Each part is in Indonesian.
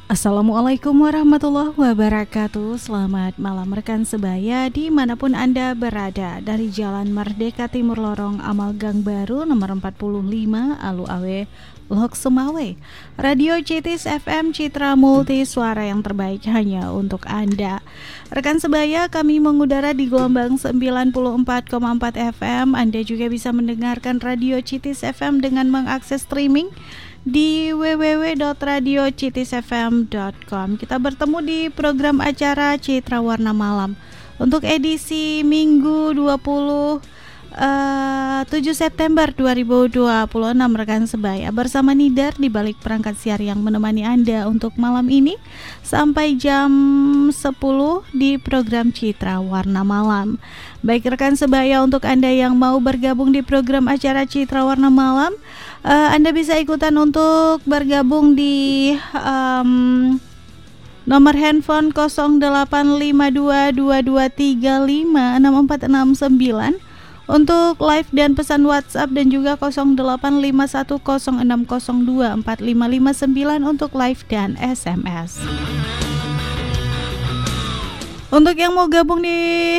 Assalamualaikum warahmatullahi wabarakatuh. Selamat malam rekan sebaya dimanapun Anda berada. Dari Jalan Merdeka Timur Lorong Amal Gang Baru nomor 45 Alu Awe Lok Semawe. Radio Citis FM Citra Multi, suara yang terbaik hanya untuk Anda. Rekan sebaya, kami mengudara di gelombang 94,4 FM. Anda juga bisa mendengarkan Radio Citis FM dengan mengakses streaming di www.radiocitisfm.com. Kita bertemu di program acara Citra Warna Malam untuk edisi Minggu 7 September 2026 rekan sebaya, bersama Nidar di balik perangkat siar yang menemani Anda untuk malam ini sampai jam 10 di program Citra Warna Malam. Baik rekan sebaya, untuk Anda yang mau bergabung di program acara Citra Warna Malam, Anda bisa ikutan untuk bergabung di nomor handphone 085222356469 untuk live dan pesan WhatsApp, dan juga 085106024559 untuk live dan SMS. Untuk yang mau gabung di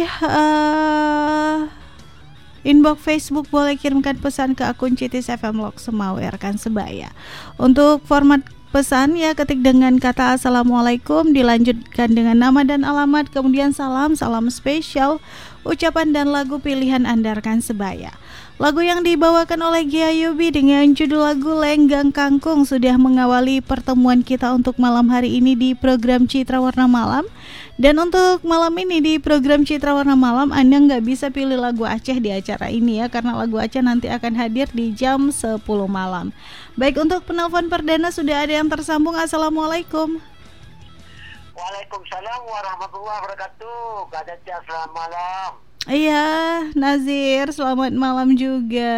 inbox Facebook, boleh kirimkan pesan ke akun Citis FM Lok Semawe rekan sebaya. Untuk format pesan ya, ketik dengan kata Assalamualaikum, dilanjutkan dengan nama dan alamat, kemudian salam spesial, ucapan dan lagu pilihan Anda rekan sebaya. Lagu yang dibawakan oleh Gia Yubi dengan judul lagu Lenggang Kangkung sudah mengawali pertemuan kita untuk malam hari ini di program Citra Warna Malam. Dan untuk malam ini di program Citra Warna Malam, Anda nggak bisa pilih lagu Aceh di acara ini ya, karena lagu Aceh nanti akan hadir di jam 10 malam. Baik, untuk penelpon perdana sudah ada yang tersambung. Assalamualaikum. Waalaikumsalam warahmatullahi wabarakatuh. Kak Caca, selamat malam. Iya, Nazir, selamat malam juga.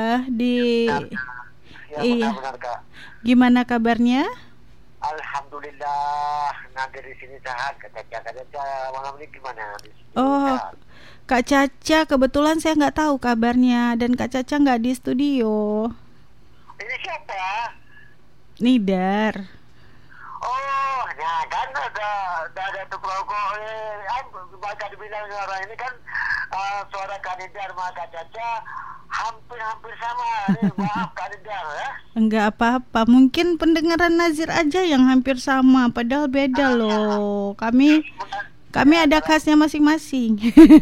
Iya. Benar, Kak. Gimana kabarnya? Alhamdulillah, nanti di sini sehat. Kak Caca, malam ini gimana? Oh, Kak Caca, kebetulan saya nggak tahu kabarnya, dan Kak Caca nggak di studio. Ini siapa? Nidar. Oh, nah kan ada tuh logo. Baca dibilang orang ini kan suara Kak Nidar sama Kak Caca hampir sama. Maaf Kak Nidar ya. Enggak apa-apa, mungkin pendengaran Nazir aja yang hampir sama, padahal beda loh. Kami ada khasnya masing-masing.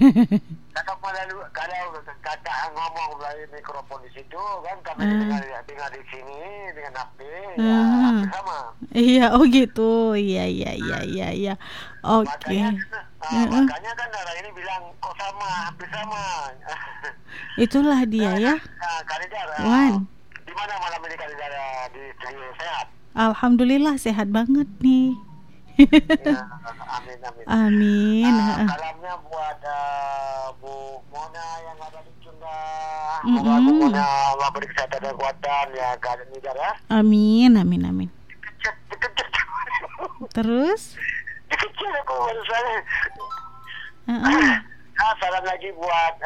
Kalau kakak ngomong melalui mikrofon di situ kan, kami dengar di sini dengan HP, ya hampir sama. Iya, oh gitu. Iya. Oke. Makanya kan orang ini bilang kok sama, hampir sama. Itulah dia ya. Kanidar, di mana malam ini Kanidar, di studio sehat? Alhamdulillah sehat banget nih. Ya, amin. Salamnya buat Bu Mona yang ada di Sunda. Semoga Bu Mona Allah beri kesehatan dan kekuatan ya Kak Nidar ya. Amin. Dikecet. Terus? Dikecet aku barusan. Salam lagi buat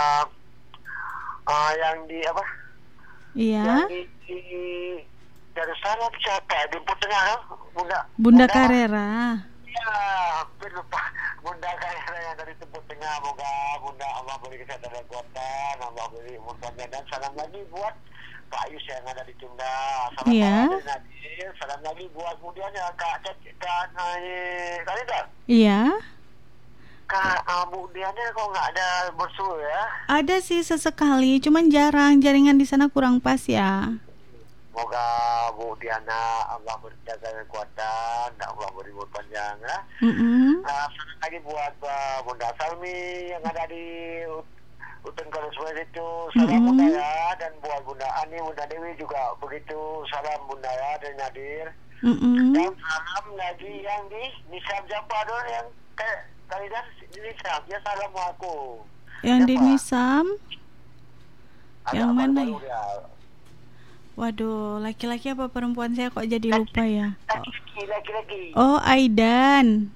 yang di apa? Iya. Yang di Darussalam siapa? Di Tengah kan? Bunda Karera. Ya, hampir lupa. Bunda Karera yang dari Timur Tengah. Moga Bunda Allah beri kesehatan dan kekuatan, Allah beri umurnya, dan salam lagi buat Pak Ayus yang ada di Sunda. Salam dari Nadir. Salam lagi buat kemudiannya Kak Nidar. Iya. Kak Bu Diana kok nggak ada bersul ya? Ada sih sesekali, cuman jarang, jaringan di sana kurang pas ya. Semoga Bu Diana Allah berjaga dan kekuatan, dan Allah beri umur panjang ya. Salam lagi buat Bunda Salmi yang ada di Hutan Karuswes itu, salam Bunda ya, dan buat Bunda Ani, Bunda Dewi juga begitu, salam Bunda ya, dan Nadir. Dan salam lagi yang di Nisam Japadon yang Kalian di Nisam, ya salam aku. Yang di Nisam? Yang mana ya? Ya? Waduh, laki-laki apa perempuan, saya kok jadi lupa ya. Laki-laki. Oh, Aidan.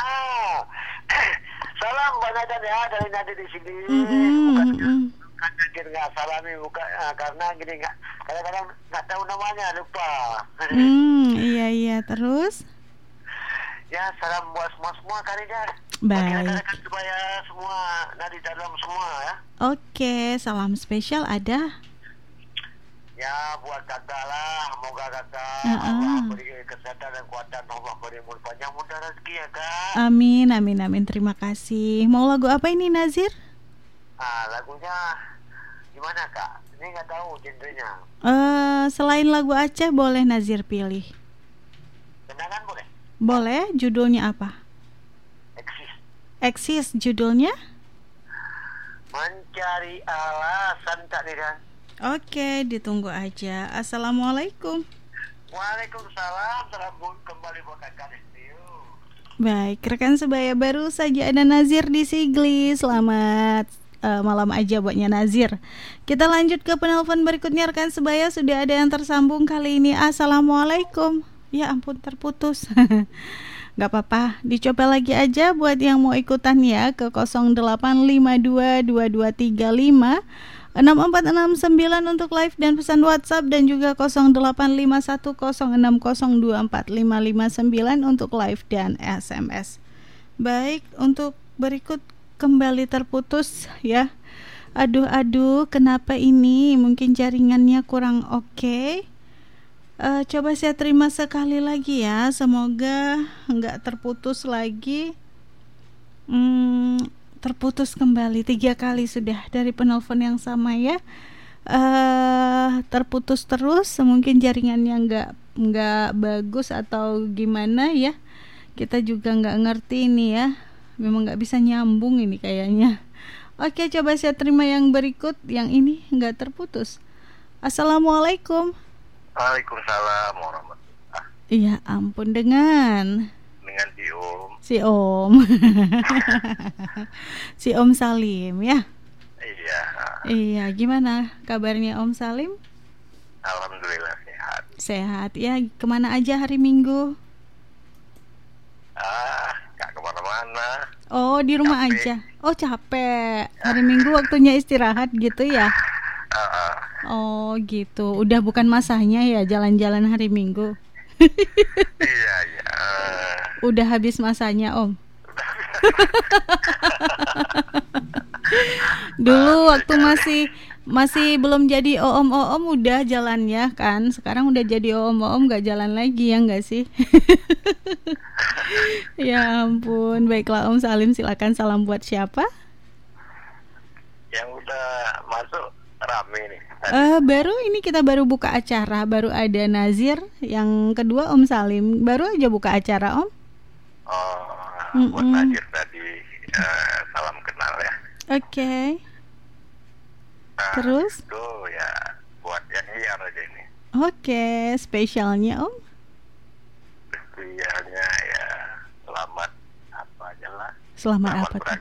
Salam Mbak Nadan ya, dari Nadir di sini. Bukan Nadir nggak salami, bukan karena gini kadang-kadang nggak tahu namanya, lupa. Iya terus. Ya, salam buat semua Kanida. Baik. Rekan supaya semua nadi dalam semua ya. Oke, salam spesial ada? Ya, buat kakak lah, moga kakak Allah beri kesehatan dan kuatan, Allah beri umur panjang, mudah rezeki ya kak. Amin, amin, amin. Terima kasih. Mau lagu apa ini Nazir? Lagunya gimana kak? Ini nggak tahu genrenya. Selain lagu Aceh boleh Nazir pilih. Kenangan boleh? Boleh. Judulnya apa? Eksis judulnya? Mencari alasan tak Nida. Oke, ditunggu aja. Assalamualaikum. Waalaikumsalam. Salam kembali buat kakak Destiu. Baik, rekan sebaya, baru saja ada Nazir di Sigli. Selamat malam aja buatnya Nazir. Kita lanjut ke penelpon berikutnya rekan sebaya. Sudah ada yang tersambung kali ini. Assalamualaikum. Ya ampun, terputus. Gak apa-apa, dicoba lagi aja buat yang mau ikutan ya ke 0852-2235-6469 untuk live dan pesan WhatsApp, dan juga 085160245559 untuk live dan SMS. Baik, untuk berikut kembali terputus ya. Aduh, kenapa ini? Mungkin jaringannya kurang oke. Coba saya terima sekali lagi ya. Semoga nggak terputus lagi. Terputus kembali 3 kali sudah dari penelpon yang sama ya. Terputus terus. Mungkin jaringannya nggak bagus atau gimana ya. Kita juga nggak ngerti ini ya. Memang nggak bisa nyambung ini kayaknya. Oke, coba saya terima yang berikut. Yang ini nggak terputus. Assalamualaikum. Waalaikumsalam warahmatullahi. Iya ampun, dengan si Om. Si Om Salim ya. Iya, gimana kabarnya Om Salim? Alhamdulillah Sehat ya. Kemana aja hari Minggu? Gak kemana-mana. Oh, di rumah capek aja. Oh, capek. Hari Minggu waktunya istirahat gitu ya. Oh gitu, udah bukan masanya ya jalan-jalan hari Minggu. Iya. Udah habis masanya Om. Dulu waktu masih belum jadi om udah jalan ya kan. Sekarang udah jadi om gak jalan lagi ya gak sih? Ya ampun. Baiklah Om Salim, silakan. Salam buat siapa? Yang udah masuk rame nih. Baru ini kita baru buka acara. Baru ada Nazir. Yang kedua Om Salim. Baru aja buka acara Om. Buat Nazir tadi salam kenal ya. Oke. Terus? Itu ya buat yang liar aja ini. Oke, spesialnya Om? Spesialnya ya selamat apa aja lah. Selamat apa tuh?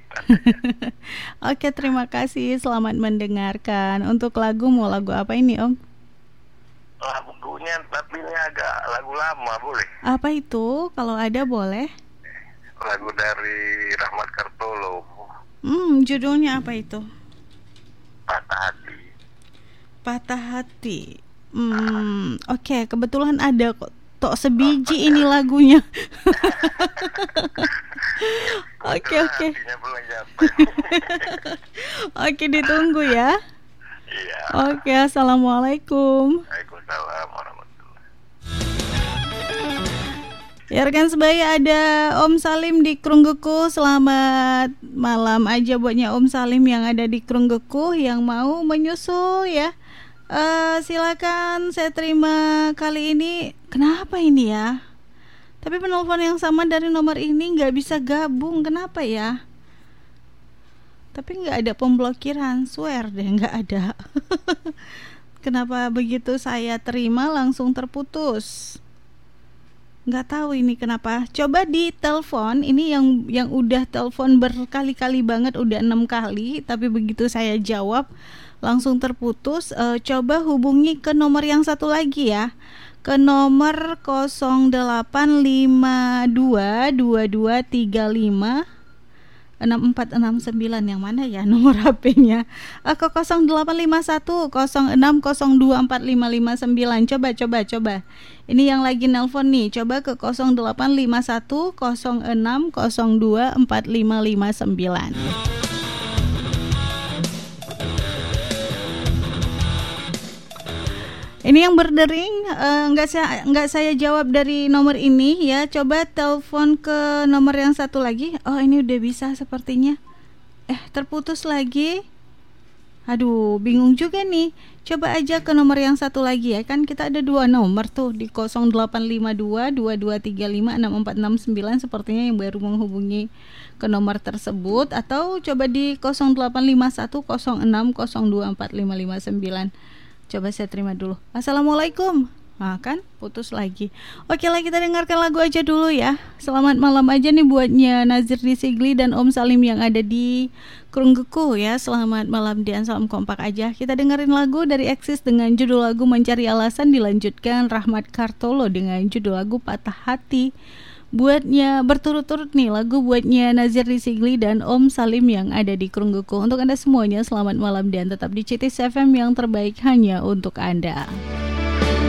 Oke, terima kasih. Selamat mendengarkan. Untuk lagu, mau lagu apa ini Om? Lagunya tapi ini agak lagu lama, boleh? Apa itu? Kalau ada boleh. Lagu dari Rahmat Kartolo. Judulnya apa itu? Patah Hati. Oke, kebetulan ada kok. Tok sebiji ini lagunya. Oke. Oke, ditunggu ya. Iya. Oke, assalamualaikum. Waalaikumsalam warahmatullahi. Ya rekan sebaya, ada Om Salim di Krunggeku. Selamat malam aja buatnya Om Salim yang ada di Krunggeku yang mau menyusul ya. Silakan saya terima kali ini. Kenapa ini ya? Tapi penelpon yang sama dari nomor ini nggak bisa gabung. Kenapa ya? Tapi nggak ada pemblokiran. Swear deh nggak ada. Kenapa begitu saya terima langsung terputus? Nggak tahu ini kenapa. Coba di telepon. Ini yang udah telepon berkali-kali banget, udah 6 kali. Tapi begitu saya jawab langsung terputus. Coba hubungi ke nomor yang satu lagi ya, ke nomor 08522235 6469. Yang mana ya nomor HP-nya? Ke 0851 06024559. Coba. Ini yang lagi nelpon nih. Coba ke 0851 06024559. Ini yang berdering, nggak saya jawab dari nomor ini ya. Coba telepon ke nomor yang satu lagi. Oh, ini udah bisa sepertinya. Terputus lagi. Aduh, bingung juga nih. Coba aja ke nomor yang satu lagi ya. Kan kita ada 2 nomor tuh di 0852 2235 6469. Sepertinya yang baru menghubungi ke nomor tersebut. Atau coba di 0851 06024559. Coba saya terima dulu. Assalamualaikum. Nah kan putus lagi. Oke lah, kita dengarkan lagu aja dulu ya. Selamat malam aja nih buatnya Nazir Disigli dan Om Salim yang ada di Krunggeku ya. Selamat malam dan salam kompak aja. Kita dengerin lagu dari Eksis dengan judul lagu Mencari Alasan. Dilanjutkan Rahmat Kartolo dengan judul lagu Patah Hati. Buatnya berturut-turut nih lagu buatnya Nazir Disigli dan Om Salim yang ada di Krunggeku. Untuk Anda semuanya selamat malam dan tetap di CITIS FM yang terbaik hanya untuk Anda.